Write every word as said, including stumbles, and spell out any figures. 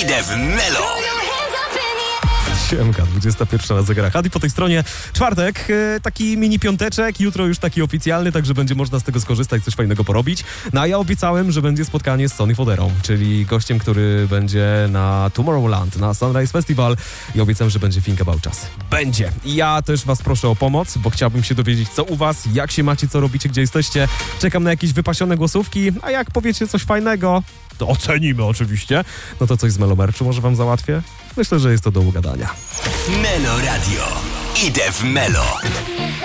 Idę w Melo. Siemka, dwudziesta pierwsza na zegarach. A i po tej stronie czwartek, taki mini piąteczek, jutro już taki oficjalny, także będzie można z tego skorzystać, coś fajnego porobić. No a ja obiecałem, że będzie spotkanie z Sonny Fodderą, czyli gościem, który będzie na Tomorrowland, na Sunrise Festival i obiecałem, że będzie Think About Us. Będzie. I ja też was proszę o pomoc, bo chciałbym się dowiedzieć, co u was, jak się macie, co robicie, gdzie jesteście. Czekam na jakieś wypasione głosówki, a jak powiecie coś fajnego, to ocenimy oczywiście. No to coś z Melo Merchu może wam załatwię? Myślę, że jest to do ugadania. Melo Radio. Idę w Melo.